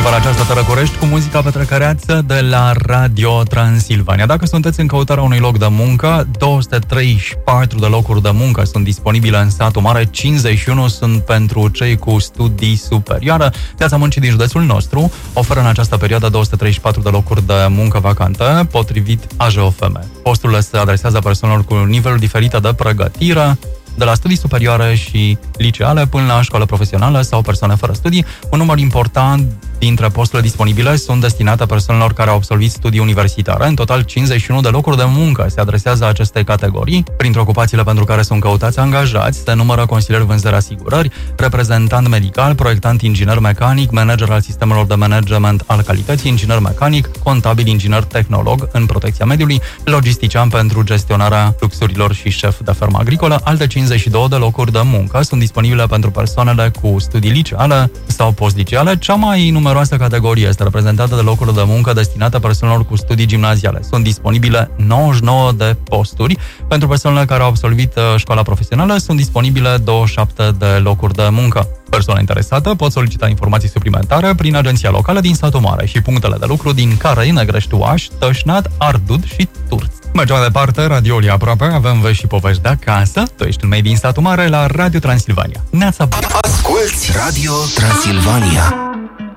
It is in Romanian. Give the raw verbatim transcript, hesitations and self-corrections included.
ora aceasta te răcorești cu muzica petrecăreață de la Radio Transilvania. Dacă sunteți în căutarea unui loc de muncă, două sute treizeci și patru de locuri de muncă sunt disponibile în satul mare, cincizeci și unu sunt pentru cei cu studii superioare. Piața muncii din județul nostru oferă în această perioadă două sute treizeci și patru de locuri de muncă vacante, potrivit A J O F M. Posturile se adresează persoanelor cu niveluri diferite de pregătire, de la studii superioare și liceale până la școală profesională sau persoane fără studii. Un număr important dintre posturile disponibile sunt destinate persoanelor care au absolvit studii universitare. În total, cincizeci și unu de locuri de muncă se adresează acestei categorii. Printre ocupațiile pentru care sunt căutați angajați se numără consilier vânzări asigurări, reprezentant medical, proiectant inginer mecanic, manager al sistemelor de management al calității, inginer mecanic, contabil, inginer tehnolog în protecția mediului, logistician pentru gestionarea fluxurilor și șef de fermă agricolă. Alte cincizeci și două de locuri de muncă sunt disponibile pentru persoanele cu studii liceale sau postliceale. Cea mai numeroasă categorie este reprezentată de locuri de muncă destinate persoanelor cu studii gimnaziale. Sunt disponibile nouăzeci și nouă de posturi. Pentru persoanele care au absolvit școala profesională sunt disponibile douăzeci și șapte de locuri de muncă. Persoana interesată pot solicita informații suplimentare prin agenția locală din satul mare și punctele de lucru din Carei, Negrești-Oaș, Tășnad, Ardud și Turț. Mergem mai departe, radioul e aproape, avem vești și povești de acasă. Tu ești în mei din satul mare la Radio Transilvania. Neața! Asculți Radio Transilvania.